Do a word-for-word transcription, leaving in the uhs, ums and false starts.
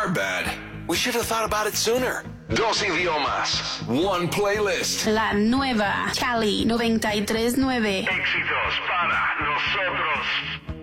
Our bad. We should have thought about it sooner. Dos idiomas. One playlist. La nueva Cali noventa y tres nueve. Éxitos para nosotros.